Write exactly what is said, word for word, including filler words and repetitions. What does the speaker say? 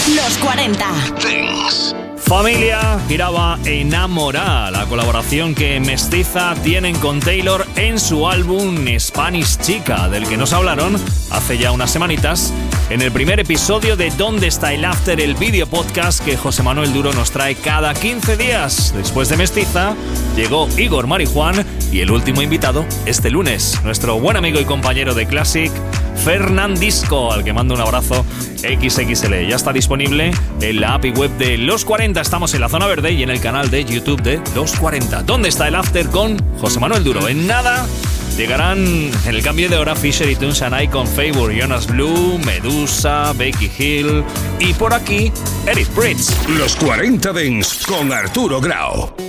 Los cuarenta. Dance. Familia giraba Enamorada, la colaboración que Mestiza tienen con Taylor en su álbum Spanish Chica, del que nos hablaron hace ya unas semanitas en el primer episodio de ¿Dónde está el After?, el vídeo podcast que José Manuel Duro nos trae cada quince días. Después de Mestiza, llegó Igor Marijuán y el último invitado este lunes, nuestro buen amigo y compañero de Classic, Fernandisco, al que mando un abrazo equis equis ele. Ya está disponible en la app y web de Los cuarenta. Estamos en la zona verde y en el canal de YouTube de Los cuarenta. ¿Dónde está el After? Con José Manuel Duro. En nada llegarán en el cambio de hora Fisher y Tunes and I con Favor, Jonas Blue, Medusa, Becky Hill y por aquí Eric Prydz. Los cuarenta Dance con Arturo Grau.